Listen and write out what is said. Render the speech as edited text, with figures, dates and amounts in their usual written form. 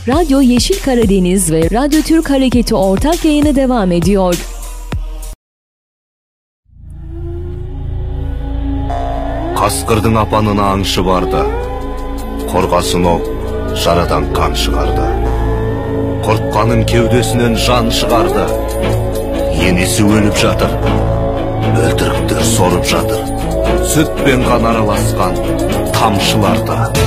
Radyo Yeşil Karadeniz ve Radyo Türk Hareketi ortak yayını devam ediyor. Қасқырдың апанына аңшы барды, қорғасын оқ жарадан қан шығарды. Қорыққанын кеудесінен жан шығарды. Енесі өліп жатыр, бөлтіріктер сорып жатыр. Сүтпен қан араласқан тамшыларды.